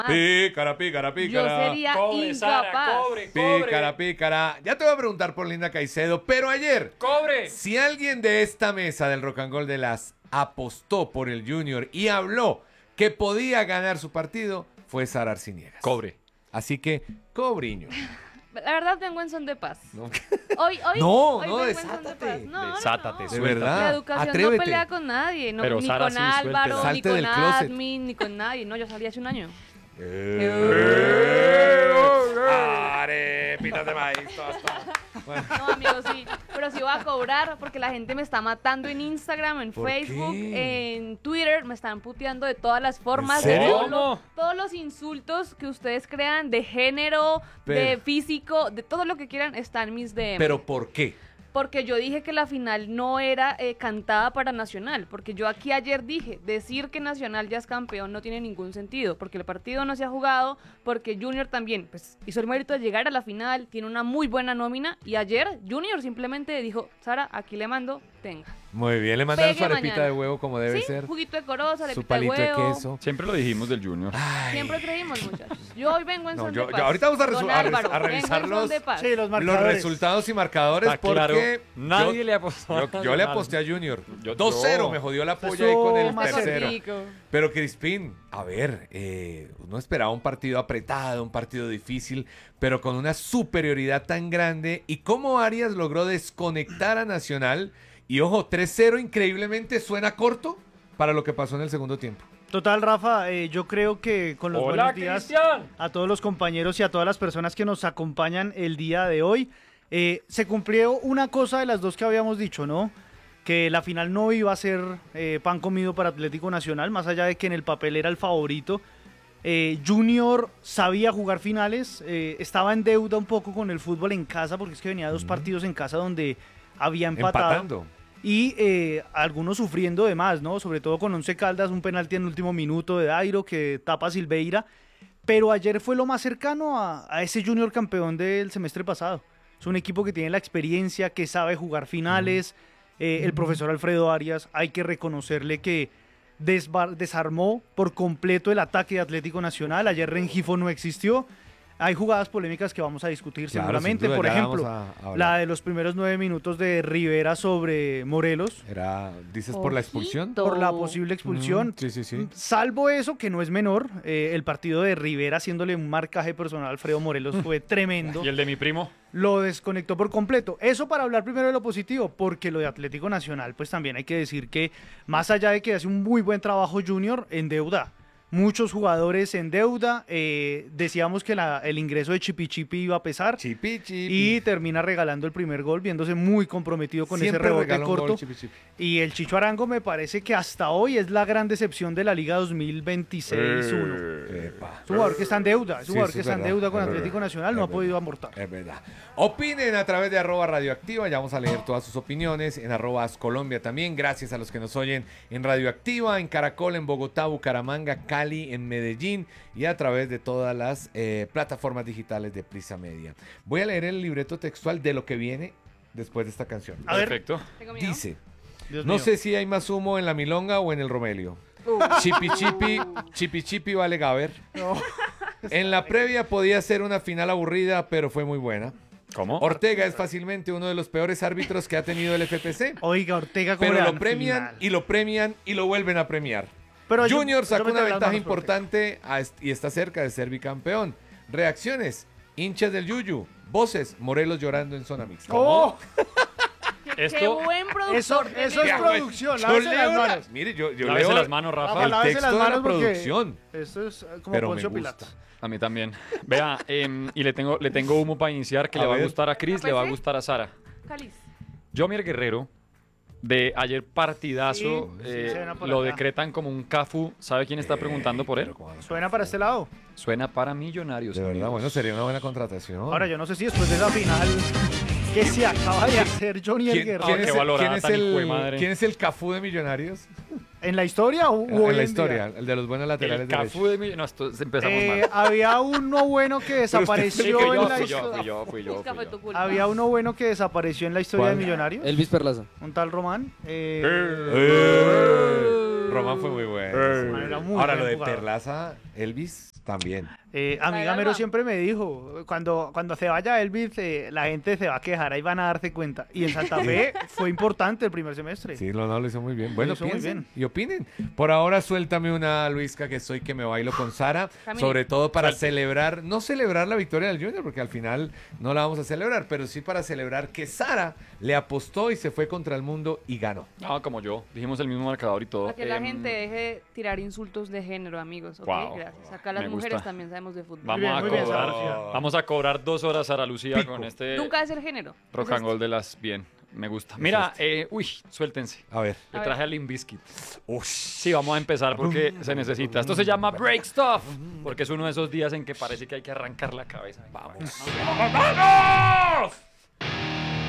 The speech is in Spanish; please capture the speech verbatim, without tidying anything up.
Pícara, pícara, Yo pícara. sería Cobre, Sara, incapaz. cobre, cobre. Pícara, pícara. Ya te voy a preguntar por Linda Caicedo, pero ayer, ¡Cobre! si alguien de esta mesa del Rock and Roll de las apostó por el Junior y habló que podía ganar su partido, fue Sara Arciniegas. Cobre. Así que, cobriño. La verdad vengo en son de paz. No, Hoy, hoy, No, hoy no, vengo en son de desátate. paz. No, Desátate, no, de no. verdad. La educación Atrévete. no pelea con nadie, no, Pero ni Sara con sí, Álvaro, suéltela. ni Salte con del closet. Admin, ni con nadie. No, yo salí hace un año. Arepitas de maíz, No, amigos, sí. Pero sí voy a cobrar porque la gente me está matando en Instagram, en ¿Por Facebook, qué? en Twitter. Me están puteando de todas las formas. ¿En serio? Todos los- Todos los insultos que ustedes crean de género, de Pero- físico, de todo lo que quieran, está en mis D M. ¿Pero por qué? Porque yo dije que la final no era eh, cantada para Nacional. Porque yo aquí ayer dije, decir que Nacional ya es campeón no tiene ningún sentido. Porque el partido no se ha jugado, porque Junior también pues, hizo el mérito de llegar a la final, tiene una muy buena nómina. Y ayer Junior simplemente dijo, Sara, aquí le mando, tenga. Muy bien, le mandaron Pegue su arepita mañana. de huevo como debe sí, ser. juguito de corozo, Su arepita de palito de huevo. queso. Siempre lo dijimos del Junior. Ay. Siempre creímos, muchachos. Yo hoy vengo en No, son yo- de yo- paz. ahorita vamos a resu- Don a res- Álvaro, a vengo en revisar son los- de paz. Sí, los Los marcadores. resultados y marcadores Está porque claro, nadie yo, le apostó a yo, yo le Nacional. aposté a Junior. Yo- dos cero yo. me jodió la polla Eso ahí con el más tercero. cortico. Pero Crispín, a ver, eh, uno esperaba un partido apretado, un partido difícil, pero con una superioridad tan grande. ¿Y cómo Arias logró desconectar a Nacional? Y ojo, tres cero increíblemente suena corto para lo que pasó en el segundo tiempo. Total, Rafa, eh, yo creo que con los ¡Hola, buenos días Cristian! a todos los compañeros y a todas las personas que nos acompañan el día de hoy, eh, se cumplió una cosa de las dos que habíamos dicho, ¿no? Que la final no iba a ser eh, pan comido para Atlético Nacional, más allá de que en el papel era el favorito. Eh, Junior sabía jugar finales, eh, estaba en deuda un poco con el fútbol en casa, porque es que venía de dos partidos en casa donde había empatado. Empatando. Y eh, algunos sufriendo de más, ¿no? Sobre todo con Once Caldas, un penalti en el último minuto de Dairo que tapa Silveira. Pero ayer fue lo más cercano a, a ese Junior campeón del semestre pasado. Es un equipo que tiene la experiencia, que sabe jugar finales. Eh, el profesor Alfredo Arias, hay que reconocerle que desbar- desarmó por completo el ataque de Atlético Nacional. Ayer Rengifo no existió. Hay jugadas polémicas que vamos a discutir Claro, seguramente. sin duda, Por ya ejemplo, vamos a hablar. la de los primeros nueve minutos de Rivera sobre Morelos. Era, ¿dices por la expulsión? Ojito. Por la posible expulsión. Mm, sí, sí, sí. Salvo eso, que no es menor, eh, el partido de Rivera haciéndole un marcaje personal a Alfredo Morelos fue tremendo. ¿Y el de mi primo? Lo desconectó por completo. Eso para hablar primero de lo positivo, porque lo de Atlético Nacional, pues también hay que decir que más allá de que hace un muy buen trabajo Junior, en deuda. Muchos jugadores en deuda. eh, decíamos que la- el ingreso de Chipi Chipi iba a pesar. Chipi, chipi. Y termina regalando el primer gol, viéndose muy comprometido con Siempre ese rebote regala un corto. gol, chipi, chipi. Y el Chicho Arango me parece que hasta hoy es la gran decepción de la Liga dos mil veintiséis uno. Epa. Es un jugador que está en deuda, es un Sí, jugador eso que es está en verdad, deuda con es Atlético verdad, Nacional, es no ha verdad. podido amortar. Es verdad. Opinen a través de arroba radioactiva, ya vamos a leer todas sus opiniones, en arroba Colombia también, gracias a los que nos oyen en Radioactiva, en Caracol, en Bogotá, Bucaramanga, Cali, en Medellín y a través de todas las eh, plataformas digitales de Prisa Media. Voy a leer el libreto textual de lo que viene después de esta canción. A ver. Perfecto. Tengo miedo. Dice, Dios no mío. sé si hay más humo en la milonga o en el Romelio. Chipi chipi, chipi chipi vale gaber. En la previa podía ser una final aburrida, pero fue muy buena. ¿Cómo? Ortega es fácilmente uno de los peores árbitros que ha tenido el F P C. Oiga, Ortega, ¿cómo Pero le lo dan premian final? y lo premian y lo vuelven a premiar. Pero yo- Junior yo sacó meto una las ventaja manos por Ortega. importante a est- y está cerca de ser bicampeón. Reacciones, hinchas del Yuyu, voces, Morelos llorando en zona mixta. ¡Oh! Qué Esto- buen productor. Eso- tiene eso es Dios. producción, Yo lávese las leo la- manos. Mire, yo, yo Lávese leo las manos, Rafa. Rafa, el lávese texto las de la manos porque producción. Esto es eh, como Pero Poncio me gusta. Pilatos. A mí también. Vea, em, y le tengo, le tengo humo para iniciar que A le va a ver. gustar a Cris, le va a gustar a Sara. Cáliz. Jomier Guerrero, de ayer partidazo, Sí, eh, sí, suena por lo acá. decretan como un Cafu. ¿Sabe quién está preguntando por él? Pero ¿cómo no? Suena para este lado. Suena para Millonarios. De verdad, amigos. bueno, sería una buena contratación. Ahora, yo no sé si después de esa final que se acaba de hacer Johnny el ¿Quién, Guerrero. quién qué es, el- valorada quién es tan el, hijuemadre. quién es el Cafú de Millonarios? ¿En la historia o o En hoy la en historia, día? el de los buenos laterales El derechos. Cafu de Millonarios. No, esto empezamos Eh, mal. había uno bueno que Sí, desapareció fui en yo, la fui yo, historia. fui yo, fui yo, Nunca fui fue yo. tu culpa. Había uno bueno que desapareció en la historia ¿Cuál? de Millonarios. Elvis Perlaza. Un tal Román. Eh, Eh, Román fue muy bueno. Eh. sí. Era muy Ahora buen lo de jugador. Perlaza Elvis también. Eh, a mí Ay, Gamero Alba. siempre me dijo, cuando, cuando se vaya Elvis, eh, la gente se va a quejar, ahí van a darse cuenta. Y en Santa Fe fue importante el primer semestre. Sí, no, no, lo hizo muy bien. Bueno, hizo muy piensen bien. y opinen. Por ahora suéltame una, Luisca, que soy que me bailo con Sara, Camine. sobre todo para Suelte. celebrar, no celebrar la victoria del Junior, porque al final no la vamos a celebrar, pero sí para celebrar que Sara le apostó y se fue contra el mundo y ganó. No, como yo. Dijimos el mismo marcador y todo. Para que la Em, gente deje de tirar insultos de género, amigos. ¿Ok? Guau. Gracias. Acá las Me mujeres gusta. también sabemos de fútbol. Vamos bien, a muy bien, cobrar. Sara Lucía. Vamos a cobrar dos horas Sara Lucía Pico. con este Nunca es el género. rock Es and roll de las bien. Me gusta. Mira, eh, uy, suéltense. A ver. Le A traje ver. a Limp Bizkit. Sí, vamos a empezar porque se necesita. Esto se llama Break Stuff, porque es uno de esos días en que parece que hay que arrancar la cabeza. Vamos. ¡Vamos!